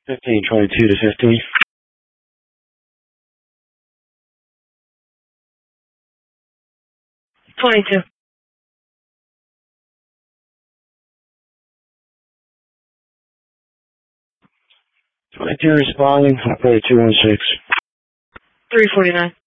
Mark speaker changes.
Speaker 1: 1522 to 15.
Speaker 2: 22.
Speaker 1: 22 responding, operator 216.
Speaker 2: 349.